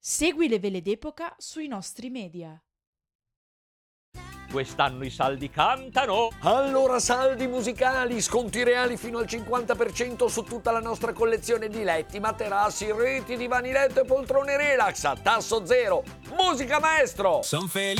Segui le Vele d'Epoca sui nostri media. Quest'anno i saldi cantano. Allora saldi musicali, sconti reali fino al 50% su tutta la nostra collezione di letti, materassi, reti, divani letto e poltrone relax a tasso zero. Musica maestro!